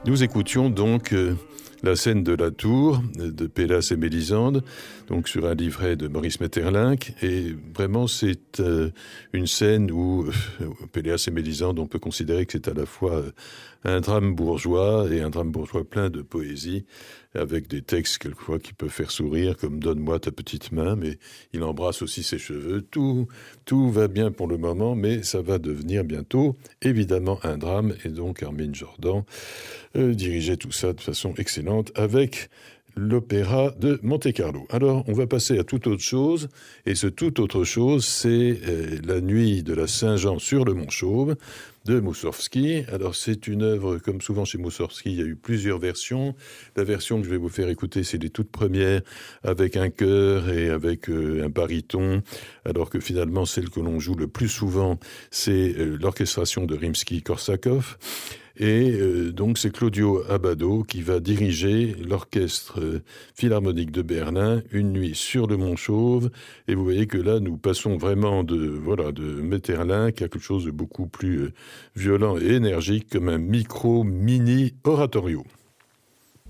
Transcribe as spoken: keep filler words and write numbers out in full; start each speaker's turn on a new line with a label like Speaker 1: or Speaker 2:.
Speaker 1: Nous écoutions donc euh, la scène de la tour de Pélas et Mélisande, donc sur un livret de Maurice Maeterlinck, et vraiment c'est euh, une scène où euh, Pélas et Mélisande, on peut considérer que c'est à la fois euh, un drame bourgeois et un drame bourgeois plein de poésie, avec des textes quelquefois qui peuvent faire sourire, comme « Donne-moi ta petite main », mais il embrasse aussi ses cheveux. Tout, tout va bien pour le moment, mais ça va devenir bientôt évidemment un drame, et donc Armin Jordan euh, dirigeait tout ça de façon excellente avec l'opéra de Monte-Carlo. Alors, on va passer à toute autre chose, et ce toute autre chose, c'est euh, La nuit de la Saint-Jean sur le Mont-Chauve de Moussorgsky. Alors, c'est une œuvre, comme souvent chez Moussorgsky, il y a eu plusieurs versions. La version que je vais vous faire écouter, c'est les toutes premières, avec un chœur et avec euh, un baryton, alors que finalement, celle que l'on joue le plus souvent, c'est euh, l'orchestration de Rimsky-Korsakov. Et euh, donc c'est Claudio Abbado qui va diriger l'orchestre euh, philharmonique de Berlin une nuit sur le Mont-Chauve. Et vous voyez que là, nous passons vraiment de voilà de Maeterlinck à quelque chose de beaucoup plus euh, violent et énergique, comme un micro-mini oratorio.